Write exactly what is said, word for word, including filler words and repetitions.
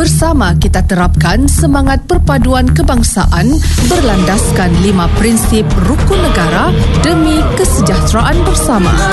Bersama kita terapkan semangat perpaduan kebangsaan berlandaskan lima prinsip rukun negara demi kesejahteraan bersama.